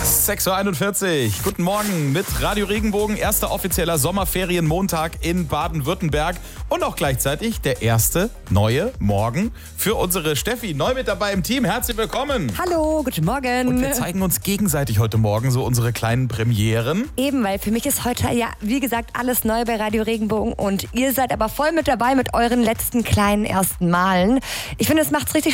6:41 Uhr. Guten Morgen mit Radio Regenbogen. Erster offizieller Sommerferienmontag in Baden-Württemberg. Und auch gleichzeitig der erste neue Morgen für unsere Steffi. Neu mit dabei im Team. Herzlich willkommen. Hallo, guten Morgen. Und wir zeigen uns gegenseitig heute Morgen so unsere kleinen Premieren. Eben, weil für mich ist heute ja, wie gesagt, alles neu bei Radio Regenbogen. Und ihr seid aber voll mit dabei mit euren letzten kleinen ersten Malen. Ich finde, es macht's richtig